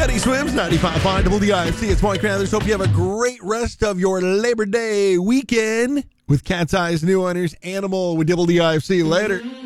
Eddie Swims, 95.5 WDIFC. It's Mike Crothers. Hope you have a great rest of your Labor Day weekend with Cat's Eyes New Owners Animal with WDIFC later.